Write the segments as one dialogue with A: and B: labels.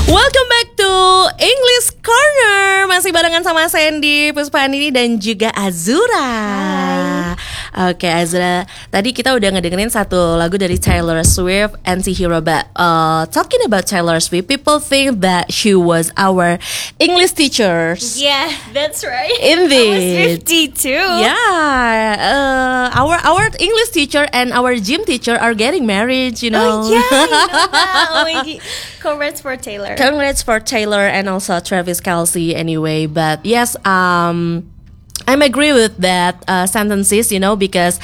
A: Welcome back to English Corner. Masih barengan sama Sandy, Puspanini dan juga Azura. Oke, Azura, tadi kita udah ngedengerin satu lagu dari Taylor Swift, Anti-Hero. But talking about Taylor Swift, people think that she was our English teacher.
B: Yeah, that's right.
A: Indeed.
B: I was 52.
A: Yeah, our English teacher and our gym teacher are getting married, you know.
B: Oh, yeah, I know that. Oh my God. Congrats for Taylor.
A: Congrats for Taylor and also Travis Kelce anyway. But yes, I'm agree with that sentences, you know, because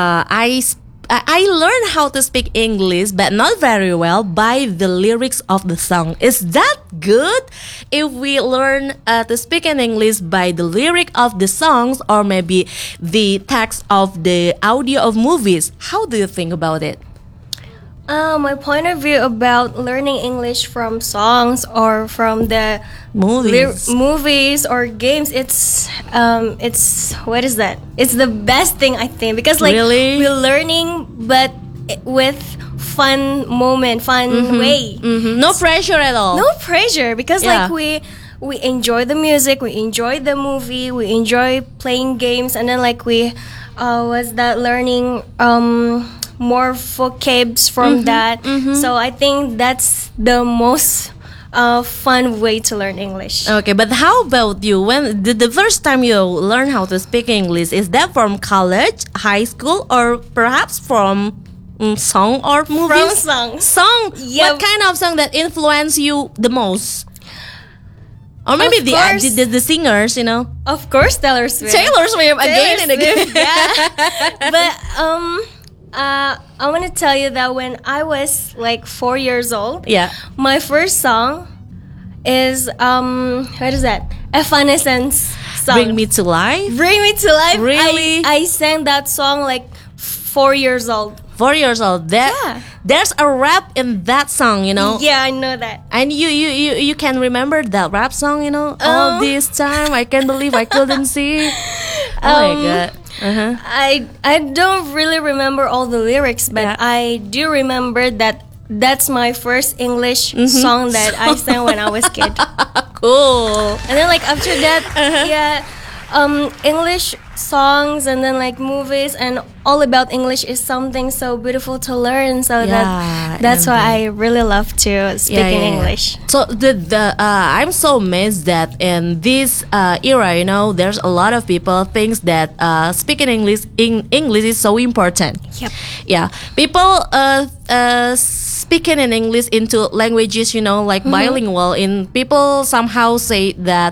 A: I learned how to speak English, but not very well, by the lyrics of the song. Is that good? If we learn to speak in English by the lyric of the songs, or maybe the text of the audio of movies, how do you think about it?
B: My point of view about learning English from songs or from the movies or games, it's what is that? It's the best thing, I think, because like
A: Really?
B: we're learning, but with fun way.
A: No pressure at all.
B: No pressure, because
A: Yeah.
B: like we enjoy the music, we enjoy the movie, we enjoy playing games, and then like we was that learning more vocabs from that. So I think that's the most fun way to learn English.
A: Okay, but how about you? When the first time you learn how to speak English, is that from college, high school, or perhaps from song or movies?
B: From songs.
A: Song.
B: Yeah.
A: What kind of song that influence you the most? Or maybe
B: Of
A: the
B: course.
A: singers, you know?
B: Of course, Taylor Swift.
A: Taylor Swift again and again.
B: Swift, yeah. But I want to tell you that when I was like 4 years old,
A: Yeah.
B: my first song is what is that? Evanescence song.
A: Bring Me to Life.
B: Bring Me to Life.
A: Really?
B: I sang that song like 4 years old.
A: 4 years old.
B: Yeah.
A: There's a rap in that song, you know?
B: Yeah, I know that.
A: And you can remember that rap song, you know? All this time I can't believe I couldn't see. Oh my god.
B: I don't really remember all the lyrics, but
A: Yeah.
B: I do remember that that's my first English song that I sang when I was a kid.
A: Cool.
B: And then like after that, yeah, English songs and then like movies and all about English is something so beautiful to learn. So
A: Yeah,
B: that's why I really love to speak in English.
A: So I'm so amazed that in this era, you know, there's a lot of people thinks that speaking English is so important.
B: Yep.
A: Yeah, people speaking in English into languages, you know, like bilingual. In people somehow say that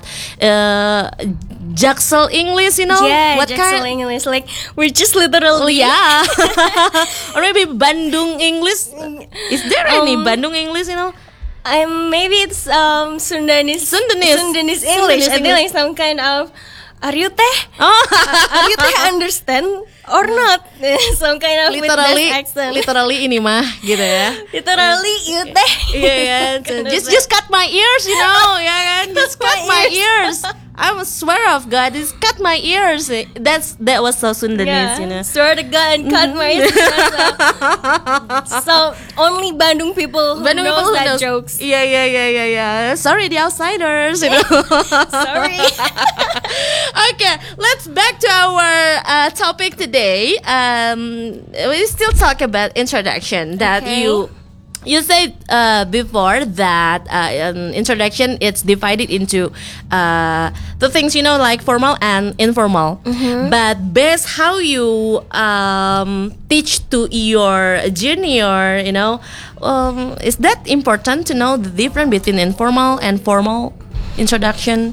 A: Jaksel English, you know,
B: Yeah,
A: what
B: Jaksel
A: kind?
B: English, like we're just literally.
A: Oh yeah, or maybe Bandung English. Is there any Bandung English? You know,
B: Maybe it's Sundanese
A: Sundanese
B: English. I think
A: English.
B: like some kind of are you teh?
A: oh,
B: Are you teh understand or not? Some kind of with
A: literally,
B: that accent.
A: literally ini mah gitu ya.
B: Literally you teh.
A: Iya kan, just cut my ears, you know, ya kan, just cut my ears. I swear of God, just cut my ears. That was so Sundanese, you know.
B: Swear to God and cut my ears. So only Bandung people who knows that jokes.
A: Yeah. Sorry, the outsiders, you know.
B: Sorry.
A: Okay, let's back to our topic today. We still talk about introduction that
B: Okay.
A: you said before that introduction, it's divided into the things, you know, like formal and informal. But based how you teach to your junior, you know, is that important to know the difference between informal and formal introduction?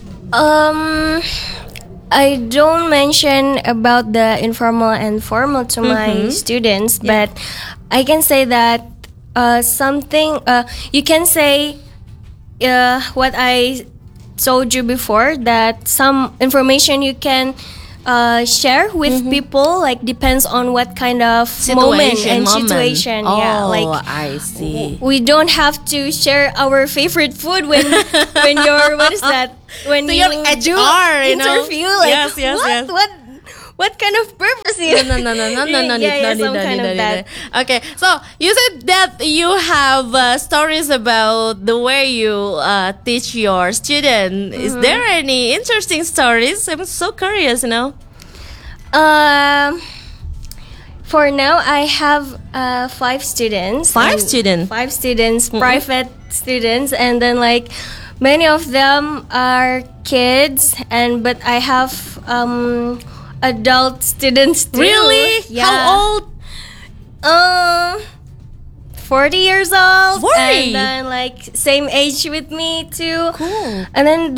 B: I don't mention about the informal and formal to my students, but I can say that something you can say what I told you before, that some information you can share with people, like depends on what kind of moment. Situation.
A: Oh,
B: Yeah, like
A: I see.
B: we don't have to share our favorite food when you're what is that when
A: To
B: you
A: your
B: do
A: HR, you know?
B: interview, like
A: Yes.
B: what what kind of purpose?
A: No,
B: Yeah, some kind of that.
A: Okay, so you said that you have stories about the way you teach your student. Is there any interesting stories? I'm so curious, you know.
B: Um, for now, I have 5 students.
A: Five
B: And
A: students?
B: 5 students, private students, and then like many of them are kids, and but I have adult students too.
A: Really?
B: Yeah.
A: How old?
B: 40 years old.
A: 40?
B: And then like same age with me too.
A: Cool.
B: And then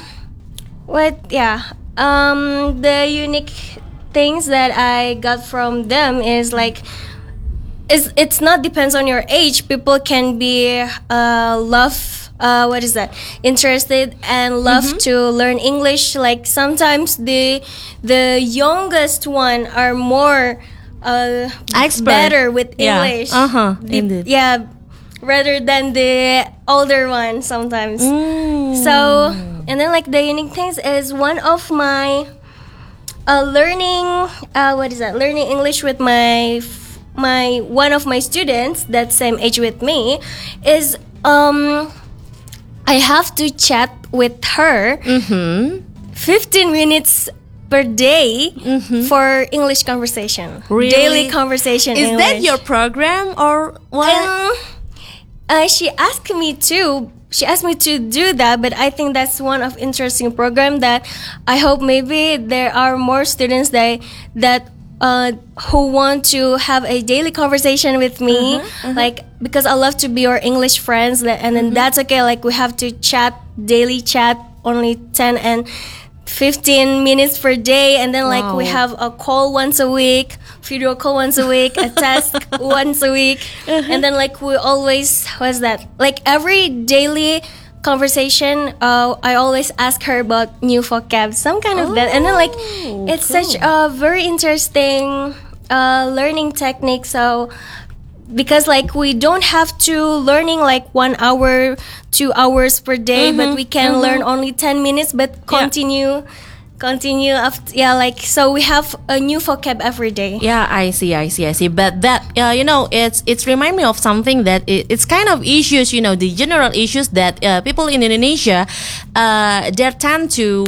B: the unique things that I got from them is like it's not depends on your age. People can be interested and love to learn English. Like sometimes the youngest one are more
A: Expert.
B: better with
A: Yeah.
B: English.
A: Indeed.
B: Yeah, rather than the older one sometimes.
A: Mm.
B: So, and then like the unique things is one of my learning English with my one of my students that same age with me is I have to chat with her 15 minutes per day for English conversation.
A: Really?
B: Daily conversation
A: Is
B: English.
A: that your program or what?
B: She asked me to. She asked me to do that, but I think that's one of interesting program that I hope maybe there are more students that who want to have a daily conversation with me, like because I love to be your English friends, and then that's okay. Like we have to daily chat, only 10 and 15 minutes per day, and then like we
A: Wow.
B: have a call once a week, video call once a week, a task once a week, and then like we always like every daily conversation I always ask her about new vocab, some kind of that, and then like it's such a very interesting learning technique. So because like we don't have to learning like 1 hour 2 hours per day, but we can learn only 10 minutes but continue after, like so we have a new vocab every day.
A: Yeah, I see. But that, it's remind me of something that it's kind of issues, the general issues that people in Indonesia, they tend to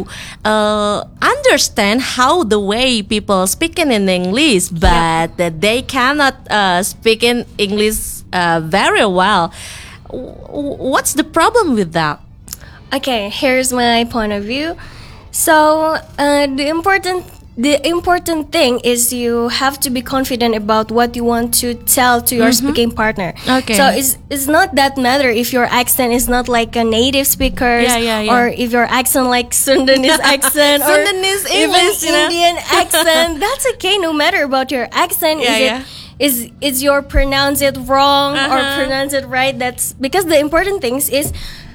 A: understand how the way people speak in English, but that they cannot speak in English very well. What's the problem with that?
B: Okay, here's my point of view. So the important thing is you have to be confident about what you want to tell to your speaking partner.
A: Okay.
B: So it's not that matter if your accent is not like a native speaker,
A: Yeah.
B: or if your accent like Sundanese accent, or
A: Sundanese
B: even
A: English,
B: Indian accent. That's okay, no matter about your accent. Is your pronounce it wrong or pronounce it right? That's because the important things is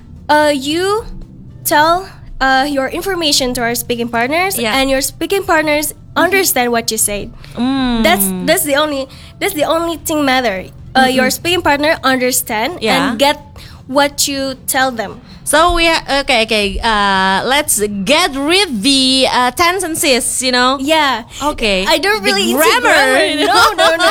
B: you tell your information to our speaking partners, and your speaking partners understand what you say. That's the only thing matter. Your speaking partner understand and get what you tell them.
A: So we are okay. Let's get rid the tendencies.
B: Yeah.
A: Okay.
B: I don't really
A: the
B: into
A: grammar.
B: No.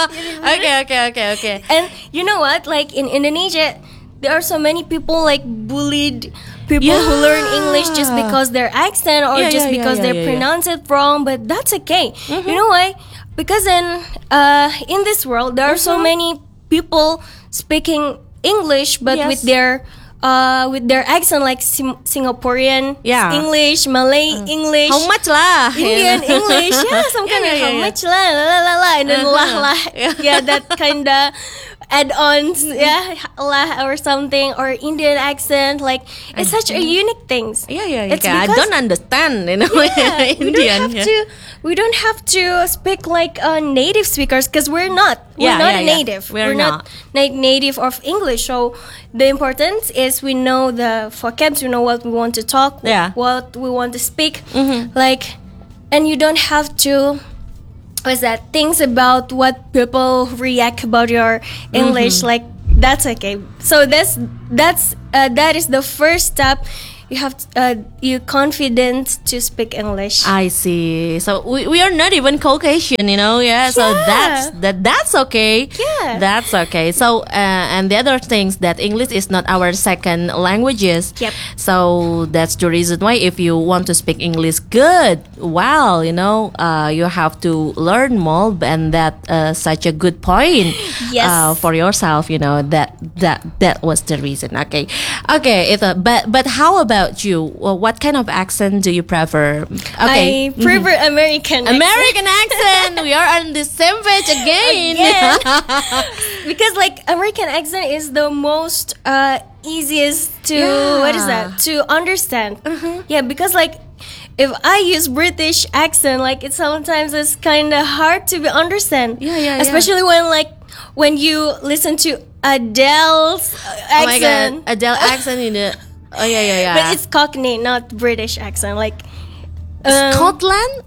A: Okay.
B: And you know what? Like in Indonesia, there are so many people like bullied people who learn English just because their accent or just because they pronounce it wrong. But that's okay. You know why? Because in this world there are so many people speaking English, but with their accent like Singaporean English, Malay English,
A: how much lah?
B: Indian English, some kind of how much lah, and then lah, that kind of add-ons, lah or something, or Indian accent, like it's such a unique things. It's
A: I don't understand, Indian.
B: We don't have to speak like native speakers because we're not native.
A: We're not
B: native of English. So the importance is we know the vocabs, we know what we want to talk, what we want to speak, like, and you don't have to things about what people react about your English, like that's okay. So that is the first step you confident to speak English.
A: I see. So we are not even Caucasian, you know. Yeah. So that's okay.
B: Yeah.
A: That's okay. So and the other things that English is not our second languages.
B: Yep.
A: So that's the reason why if you want to speak English good, well, you know, you have to learn more, and that such a good point.
B: Yes.
A: For yourself, you know, that was the reason. Okay. But how about you? Well, what kind of accent do you prefer? Okay.
B: I prefer American.
A: American accent. We are on the same page again.
B: Because like American accent is the most easiest to to understand. Yeah, because like if I use British accent, like it sometimes is kind of hard to be understand. Especially when you listen to Adele's accent.
A: Oh my god, Adele accent in the. Oh yeah.
B: But it's Cockney, not British accent. Like
A: Scotland.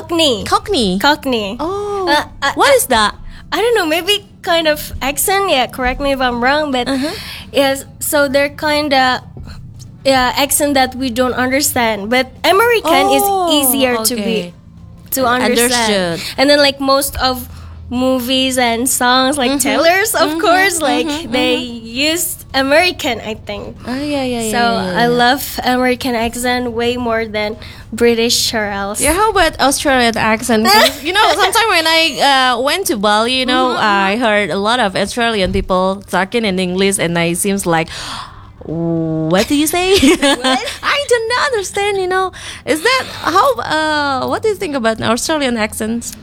A: Cockney. Oh, what is that?
B: I don't know. Maybe kind of accent. Yeah, correct me if I'm wrong. But yes, so they're kind of accent that we don't understand. But American is easier to understand.
A: Understood.
B: And then like most of movies and songs like Taylor's, of course, like they used American, I think. So I love American accent way more than British or else.
A: Yeah, how about Australian accent? 'Cause, you know, sometimes when I went to Bali, you know, I heard a lot of Australian people talking in English, and I seems like, what do you say? I do not understand. You know, is that how? What do you think about Australian accents?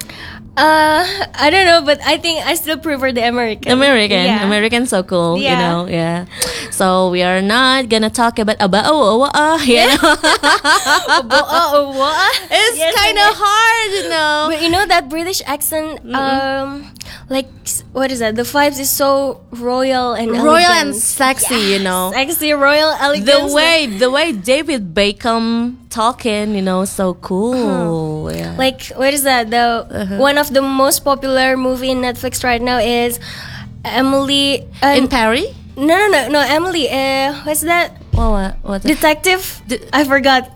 B: I don't know, but I think I still prefer the American. Yeah.
A: American, so cool.
B: Yeah.
A: You know, yeah. So we are not gonna talk about you know. It's kind of hard, you know.
B: But you know that British accent, like what is that? The vibes is so royal and
A: sexy, you know.
B: Sexy, royal, elegant.
A: The way David Beckham talking, you know, so cool. Yeah.
B: Like what is that? The one of the most popular movie in Netflix right now is Emily
A: in Paris.
B: No, Emily. What's that?
A: What?
B: Detective. I forgot.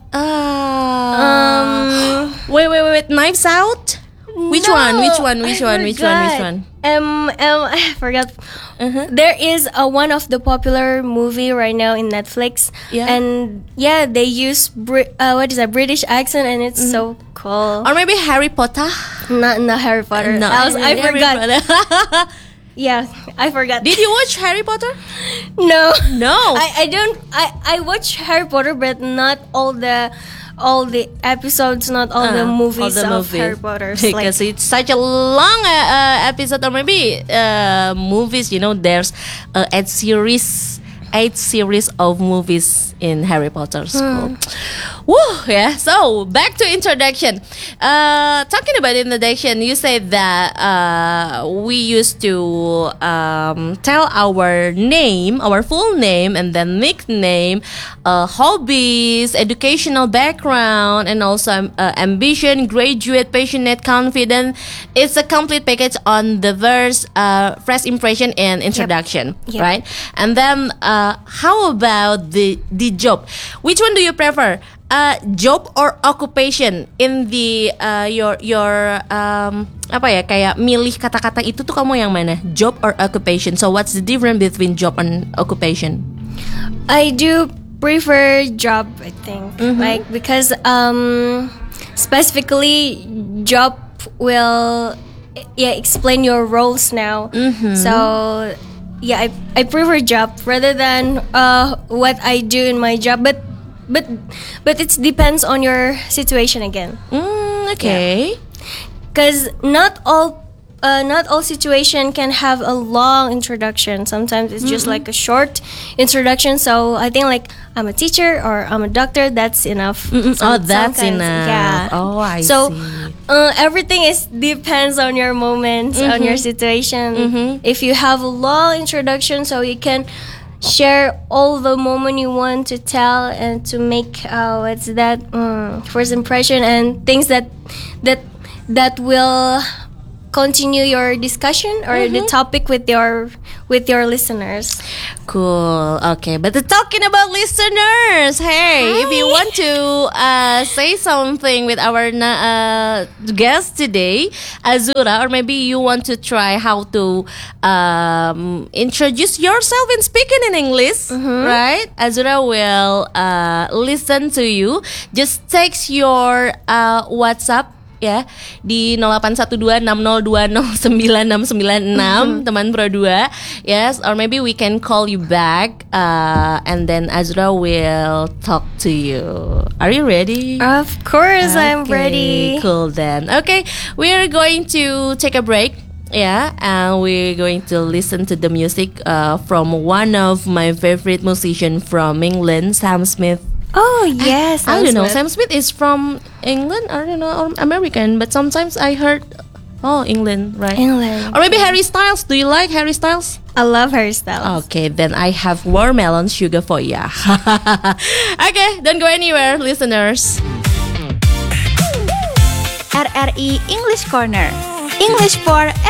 A: Wait. Knives Out. Which one?
B: I forgot. There is one of the popular movie right now in Netflix, and they use British accent, and it's so cool.
A: Or maybe Harry Potter.
B: Not Harry Potter.
A: No,
B: I forgot. Yeah, I forgot.
A: Did you watch Harry Potter?
B: No.
A: I
B: don't. I watch Harry Potter, but not all the episodes, not all the movies of Harry Potter.
A: Because it's such a long episode, or maybe movies. You know, there's 8 series of movies in Harry Potter school. Woo, yeah. So back to introduction. Talking about introduction, you said that we used to tell our name, our full name, and then nickname, hobbies, educational background, and also ambition, graduate, passionate, confident. It's a complete package on the first impression and introduction, right? And then how about the job? Which one do you prefer? Job or occupation in the your apa ya, kayak milih kata-kata itu tuh kamu yang mana? Job or occupation? So what's the difference between job and occupation?
B: I do prefer job, I think. Like because specifically job will explain your roles now. So I prefer job rather than what I do in my job, but it depends on your situation again.
A: Okay.
B: Because not all situation can have a long introduction. Sometimes it's just like a short introduction. So I think like I'm a teacher or I'm a doctor, that's enough.
A: That's enough.
B: Yeah.
A: Oh, I
B: so,
A: see.
B: Everything depends on your moment, on your situation. If you have a long introduction, so you can share all the moment you want to tell and to make first impression and things that will continue your discussion or the topic with with your listeners.
A: Cool. Okay, but talking about listeners, hey, if you want to say something with our guest today, Azura, or maybe you want to try how to introduce yourself in speaking in English, right? Azura will listen to you. Just text your WhatsApp ya di 081260209696 teman Pro 2. Yes, or maybe we can call you back and then Azura will talk to you. Are you ready?
B: Of course, I'm ready.
A: Cool then. Okay, we're going to take a break. Yeah, and we're going to listen to the music from one of my favorite musicians from England, Sam Smith.
B: Oh yes,
A: I don't know. Sam Smith is from England. I don't know, or American. But sometimes I heard, England, right?
B: England.
A: Or maybe Harry Styles. Do you like Harry Styles?
B: I love hairstyles.
A: Okay, then I have watermelon sugar for ya. Okay, don't go anywhere, listeners.
C: RRI English Corner. English for